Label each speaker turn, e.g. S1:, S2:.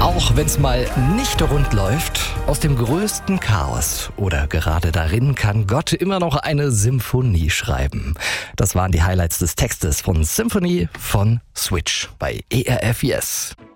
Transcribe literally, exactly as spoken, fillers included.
S1: Auch wenn es mal nicht rund läuft, aus dem größten Chaos oder gerade darin kann Gott immer noch eine Symphonie schreiben. Das waren die Highlights des Textes von Symphony von Switch bei E R F Yes.